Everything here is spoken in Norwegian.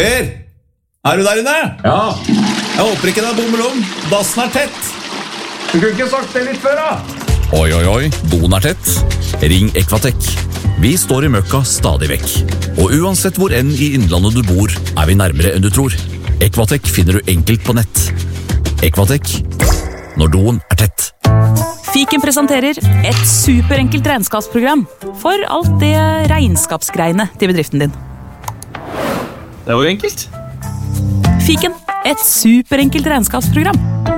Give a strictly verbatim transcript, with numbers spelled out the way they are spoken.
Per, er du der inne? Ja. Jeg håper ikke det er bommel om. Dassen er tett. Du kunne ikke sagt det litt før, da. Oi, oi, oi, doen er tett. Ring Equatec. Vi står i møkka stadig vekk. Og uansett hvor enn i innlandet du bor, er vi nærmere enn du tror. Equatec finner du enkelt på nett. Equatec, når doen er tett. Fiken presenterer et superenkelt regnskapsprogram for alt det regnskapsgreiene til bedriften din. Det var jo enkelt. Fiken, et superenkelt regnskapsprogram.